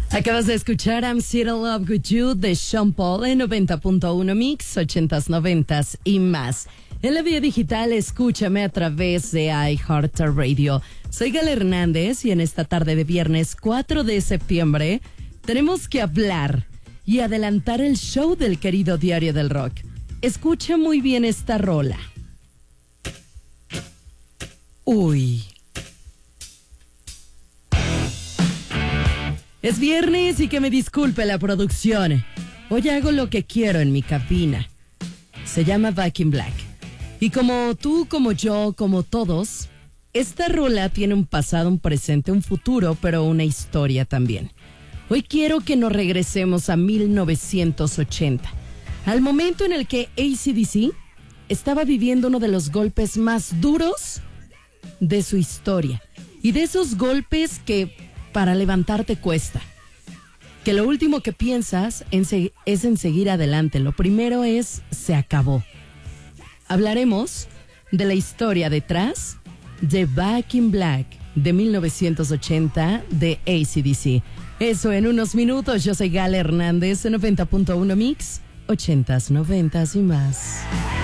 Acabas de escuchar I'm Still in Love with You de Sean Paul en 90.1 Mix, 80s, 90s y más. En la vía digital, escúchame a través de iHeartRadio. Soy Gala Hernández y en esta tarde de viernes 4 de septiembre tenemos que hablar y adelantar el show del querido Diario del Rock. Escucha muy bien esta rola. Uy. Es viernes y que me disculpe la producción. Hoy hago lo que quiero en mi cabina. Se llama Back in Black. Y como tú, como yo, como todos, esta rola tiene un pasado, un presente, un futuro, pero una historia también. Hoy quiero que nos regresemos a 1980, al momento en el que AC/DC estaba viviendo uno de los golpes más duros de su historia. Y de esos golpes que para levantarte cuesta. Que lo último que piensas es en seguir adelante. Lo primero es, se acabó. Hablaremos de la historia detrás de Back in Black de 1980 de AC/DC. Eso en unos minutos. Yo soy Gala Hernández, 90.1 Mix, 80s, 90s y más.